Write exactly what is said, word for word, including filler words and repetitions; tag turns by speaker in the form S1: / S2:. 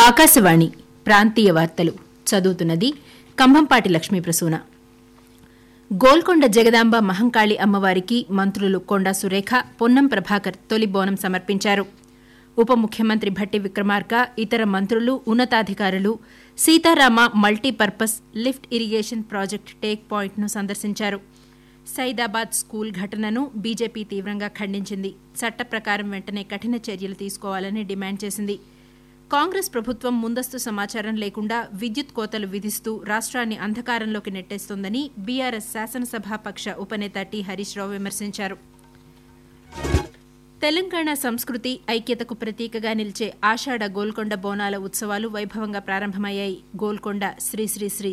S1: ఆకాశవాణి ప్రాంతీయ వార్తలు చదువుతున్నది కంభంపాటి లక్ష్మీ ప్రసూన. గోల్కొండ జగదాంబ మహంకాళి అమ్మవారికి మంత్రులు కొండా సురేఖ, పొన్నం ప్రభాకర్ తొలి బోనం సమర్పించారు. ఉప ముఖ్యమంత్రి భట్టి విక్రమార్క, ఇతర మంత్రులు, ఉన్నతాధికారులు Sitarama multipurpose lift irrigation project take పాయింట్ను సందర్శించారు. సైదాబాద్ స్కూల్ ఘటనను బీజేపీ తీవ్రంగా ఖండించింది. చట్ట ప్రకారం వెంటనే కఠిన చర్యలు తీసుకోవాలని డిమాండ్ చేసింది. కాంగ్రెస్ ప్రభుత్వం ముందస్తు సమాచారం లేకుండా విద్యుత్ కోతలు విధిస్తూ రాష్ట్రాన్ని అంధకారంలోకి నెట్టేస్తోందని బీఆర్ఎస్ శాసనసభాపక్ష ఉపనేత టి హరీష్ రావు విమర్శించారు. తెలంగాణ సంస్కృతి ఐక్యతకు ప్రతీకగా నిలిచే ఆషాఢ గోల్కొండ బోనాల ఉత్సవాలు వైభవంగా ప్రారంభమయ్యాయి. గోల్కొండ శ్రీ శ్రీ శ్రీ